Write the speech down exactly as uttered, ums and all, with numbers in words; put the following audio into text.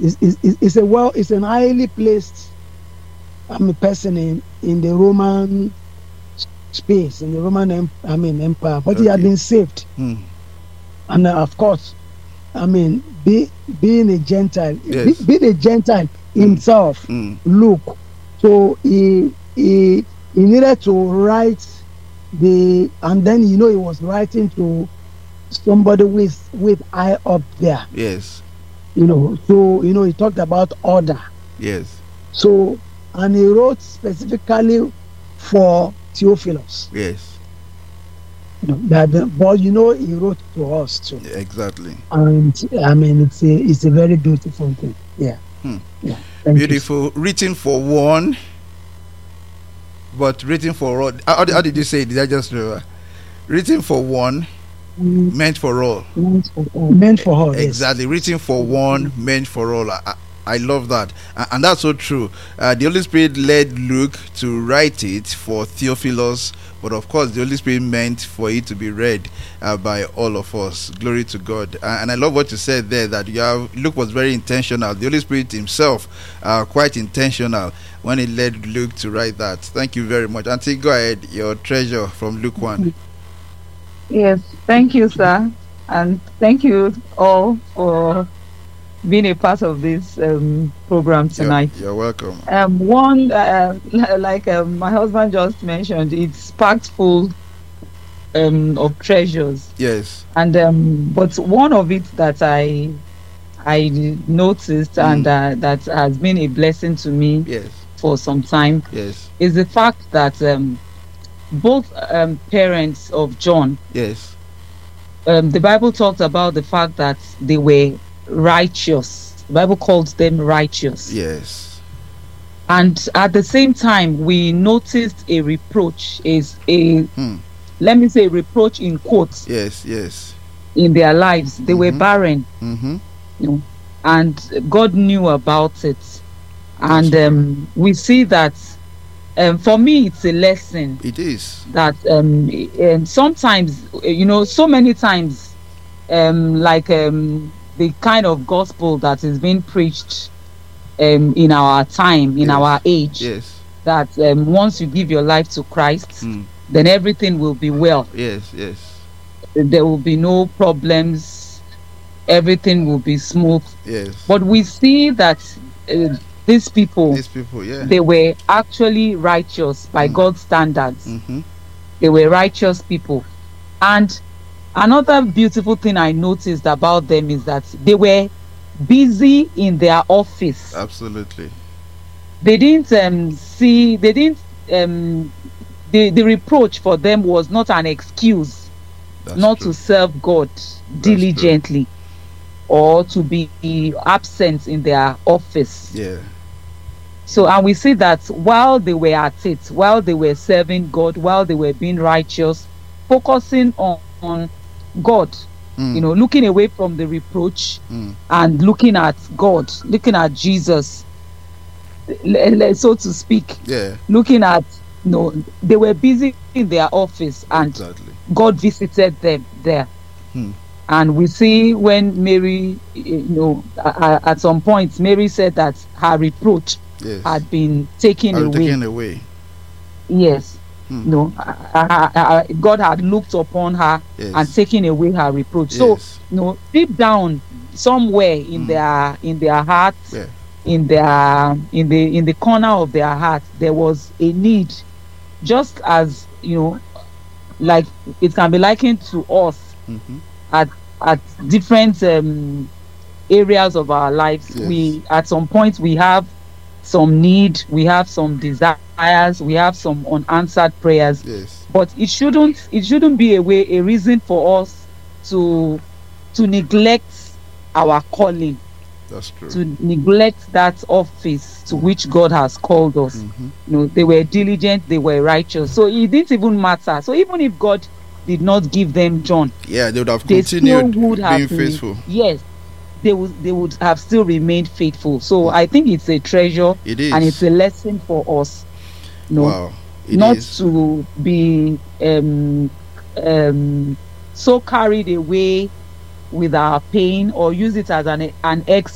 is is, is, is a well is an highly placed I mean person in, in the Roman space, in the Roman em- I mean empire, but okay. he had been saved. Mm. And uh, of course, I mean, be, being a Gentile, yes. be, being a Gentile mm. himself, mm. look, so he, he he needed to write the, and then you know he was writing to somebody with with eye up there. Yes. You know, so you know he talked about order. Yes. So, and he wrote specifically for Theophilus. Yes. You know, that, but you know he wrote to us too. Exactly. And I mean it's a it's a very beautiful thing. Yeah. Hmm. Yeah. Beautiful. You. Written for one, but written for all. How, how did you say it? Did I just remember? Written for one, mm. meant for all. Meant for all. Meant for all. Exactly. Yes. Written for one, meant for all. I, I love that, and that's so true. Uh, the Holy Spirit led Luke to write it for Theophilus, but of course the Holy Spirit meant for it to be read uh, by all of us. Glory to God. Uh, and I love what you said there, that you have, Luke was very intentional. The Holy Spirit himself uh, quite intentional when he led Luke to write that. Thank you very much. Auntie, go ahead, your treasure from Luke one. Yes, thank you, sir, and thank you all for being a part of this um, program tonight. You're, you're welcome. Um, one, uh, like um, my husband just mentioned, it's packed full um, of treasures. Yes. And um, but one of it that I I noticed mm. and uh, that has been a blessing to me yes. for some time yes. is the fact that um, both um, parents of John, yes, um, the Bible talks about the fact that they were righteous. The Bible calls them righteous. Yes. And at the same time, we noticed a reproach, is a hmm. let me say reproach in quotes. Yes, yes. In their lives, they mm-hmm. were barren. Mm-hmm. You know, and God knew about it. And um, we see that um, for me, it's a lesson. It is. That um, and sometimes, you know, so many times, um, like um, the kind of gospel that is being preached um, in our time, in yes. our age, yes. that um, once you give your life to Christ, mm. then everything will be well. Yes, yes. There will be no problems. Everything will be smooth. Yes. But we see that uh, these people, these people, yeah, they were actually righteous by mm. God's standards. Mm-hmm. They were righteous people. And another beautiful thing I noticed about them is that they were busy in their office. Absolutely. They didn't um, see, they didn't, um, the, the reproach for them was not an excuse That's not true. to serve God That's diligently true. Or to be absent in their office. Yeah. So, and we see that while they were at it, while they were serving God, while they were being righteous, focusing on, on God, mm. you know, looking away from the reproach mm. and looking at God, looking at Jesus, so to speak. Yeah. Looking at, you know, they were busy in their office and exactly. God visited them there. Hmm. And we see when Mary, you know, uh, at some point, Mary said that her reproach yes. had been taken had away. Taken away. Yes. Hmm. You know, uh, uh, uh, God had looked upon her yes. and taken away her reproach. Yes. So, you know, deep down, somewhere in hmm. their in their hearts, yeah. in their in the in the corner of their heart, there was a need, just as you know, like it can be likened to us. Mm-hmm. at at different um, areas of our lives. Yes. We at some point we have some need, we have some desires, we have some unanswered prayers. Yes. But it shouldn't it shouldn't be a way a reason for us to to neglect our calling. That's true. To neglect that office to which God has called us. Mm-hmm. You know, they were diligent, they were righteous. So it didn't even matter. So even if God did not give them John, yeah, they would have they continued still would have being been, faithful. Yes, they would they would have still remained faithful. So I think it's a treasure. It is, and it's a lesson for us. You know, wow, it not is. to be um, um, so carried away with our pain or use it as an an ex